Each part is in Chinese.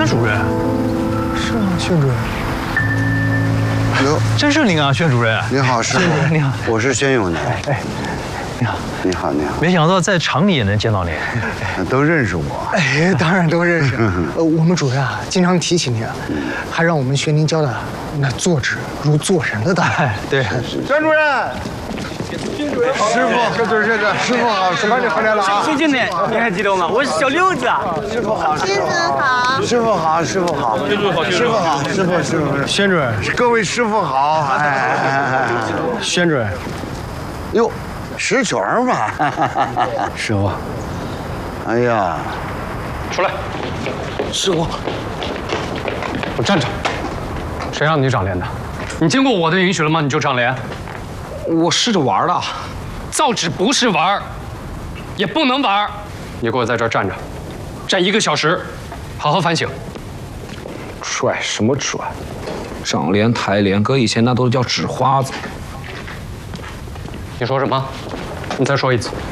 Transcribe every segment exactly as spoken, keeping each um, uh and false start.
主任。 是吗，薛主任？ 哟， 真是您啊，薛主任。 你好，师傅。 你好， 我是薛永年。 哎，你好， 你好，你好。 没想到在厂里也能见到您。 都认识我。 哎，当然都认识。呃，我们主任啊，经常提起您，还让我们学您教的那坐直如坐人的道理。 对， 薛主任。薛主任好。师傅，这这这这，师傅好，师傅你回来了啊。 薛经理，你还记得吗？我是小六子。 师傅好， 师傅好， 师傅好，师傅好，师傅好，师傅好，师傅师傅。 宣主任， 各位师傅好。哎哎哎， 宣主任， 哟，石泉嘛。 师傅， 哎呀， 出来，师傅，我站着。谁让你长脸的？你经过我的允许了吗？你就长脸？ 我试着玩的。 造纸不是玩，也不能玩。你给我在这儿站着，站一个小时，好好反省。 拽什么拽？长脸抬脸，搁以前那都叫纸花子。 你说什么？你再说一次。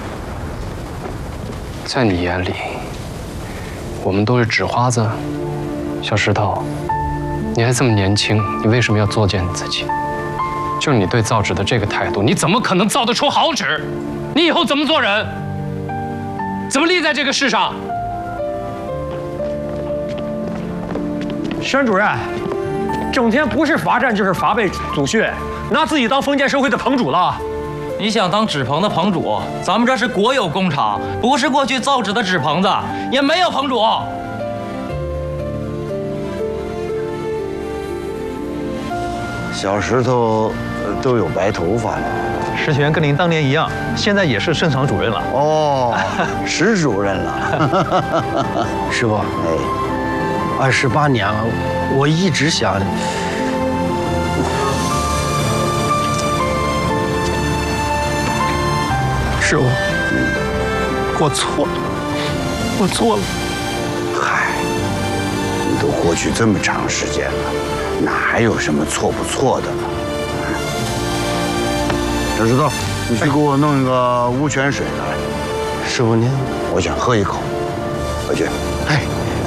在你眼里，我们都是纸花子？小石头，你还这么年轻，你为什么要作践你自己？就你对造纸的这个态度，你怎么可能造得出好纸？你以后怎么做人？怎么立在这个世上？ 宣主任，整天不是罚站就是罚背祖训，拿自己当封建社会的棚主了。 你想当纸棚的棚主？咱们这是国有工厂，不是过去造纸的纸棚子，也没有棚主。 小石头都有白头发了。 石泉跟您当年一样，现在也是生产主任了。 哦，石主任了。 师傅， 哎， 二十八年了，我一直想，师傅，我错了，我错了。 嗨，你都过去这么长时间了，哪还有什么错不错的呢？小石头，你去给我弄一个乌泉水来。 师傅您， 我想喝一口。回去。哎，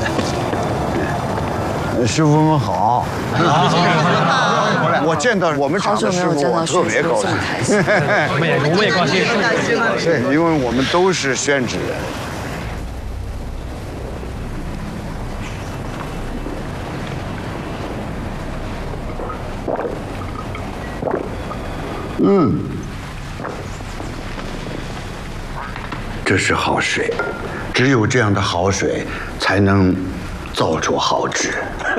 师傅们好。我见到我们厂的师傅，我特别高兴。 我们也我们也高兴。 对，因为我们都是宣纸人。嗯，这是好水，只有这样的好水才能造出好纸。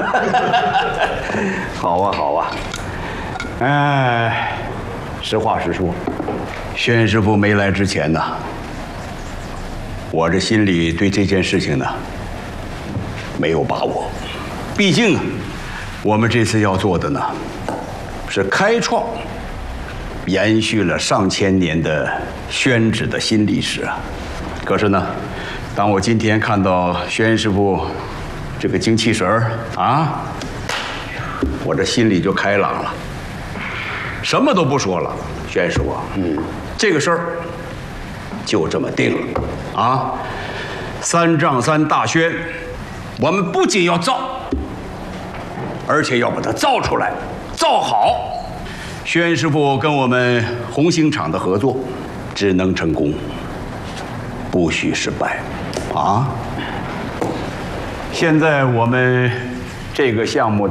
好啊，好啊。哎，实话实说，宣师傅没来之前呢，我这心里对这件事情呢没有把握。毕竟啊，我们这次要做的呢是开创。延续了上千年的宣纸的新历史啊！可是呢，当我今天看到宣师傅这个精气神儿啊，我这心里就开朗了，什么都不说了。宣师傅，嗯，这个事儿就这么定了啊！三丈三大宣，我们不仅要造，而且要把它造出来，造好。宣师傅跟我们红星厂的合作，只能成功，不许失败，啊！现在我们这个项目